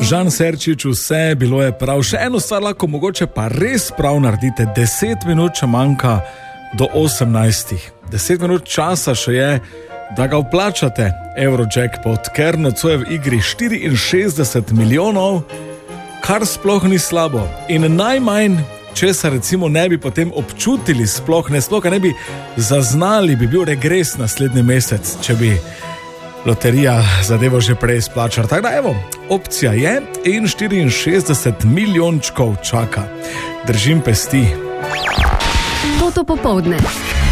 Žan Serčič, vse bilo je prav. Še eno stvar lahko mogoče pa res prav naredite. 10 minut, če manjka do 18. 10 minut časa še je, da ga vplačate Eurojackpot, ker nocoj v igri 64 milijonov, kar sploh ni slabo. In najmanj, česa recimo ne bi potem občutili, sploh ne bi zaznali, bi bil regres naslednji mesec, če bi loterija zadevo že prej izplačala. Tako da evo, opcija je in 64 milijončkov čaka. Držim pesti. Toto popoldne.